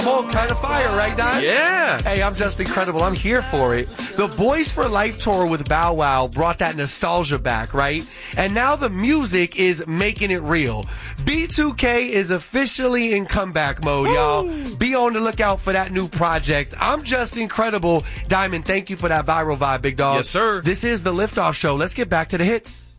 Well, kind of fire, right, Don? Yeah. Hey, I'm just incredible. I'm here for it. The Boys for Life tour with Bow Wow brought that nostalgia back, right? And now the music is making it real. B2K is officially in comeback mode, y'all. Be on the lookout for that new project. I'm just incredible. Diamond, thank you for that viral vibe, big dog. Yes, sir. This is the Liftoff Show. Let's get back to the hits.